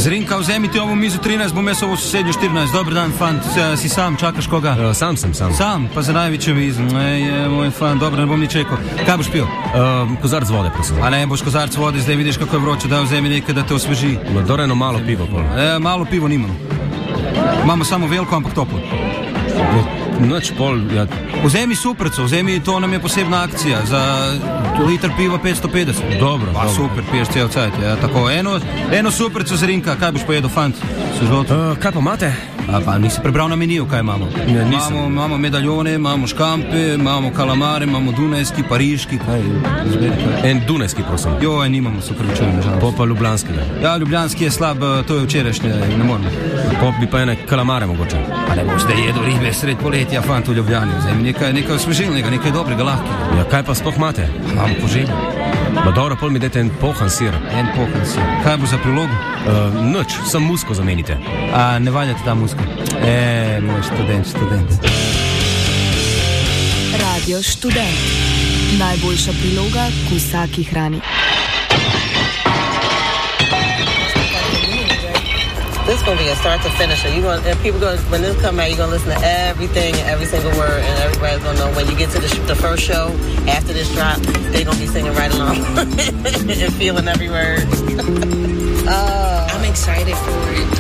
Zrinka, vzemi ti ovo mizo 13, bom jaz ovo sosednjo 14. Dobar dan, fant, si sam, čakaš koga? Sam sem. Sam, pa za največjo vizm. Moj fan, dobro, ne bom ni čekal. Kaj boš pil? Kozarc vode, prosim. A ne, boš kozarc vode, zdaj vidiš kako je vroče, daj vzemi nekaj, da te osveži. Doreno malo pivo, pol. Malo pivo nimam. Imamo samo veliko, ampak toplo. Noč pol, ja. Vzemi suprco, vzemi, to nam je posebna akcija, za liter piva 550. Dobro. Super, piješ cel cajt, ja, tako, eno suprco Zrinka, kaj boš pojedel, fant? Kaj pa imate? Pa nisi prebral na meniju, kaj imamo? Ne, nisem. Imamo medaljone, imamo škampe, imamo kalamare, imamo dunajski, pariški, kaj? En dunajski, prosim. Joj, nimamo, se upravičujem, nažalost. Pa ljubljanskega. Ja, ljubljanski je slab, to je včerajšnje, ne moramo. Pop bi pa ene kalamare mogoče. A ne boš zdaj jedel ribe sred poletja, fant, v Ljubljani, vzemi nekaj osvežilnega, nekaj dobrega, lahkega. Ja, kaj pa sploh imate? Imamo poželj. Ma dobro, pol mi dajte en pohan sir. En pohan sir. Kaj bo za prilogo? Noč, sam musko zamenite. A ne valjate ta musko? Moj študent. Radio Študent. Najboljša priloga k vsaki hrani. This is going to be a start to finish. When this come out, you're going to listen to everything and every single word, and everybody's going to know when you get to the first show, after this drop, they're going to be singing right along and feeling every word. I'm excited for it.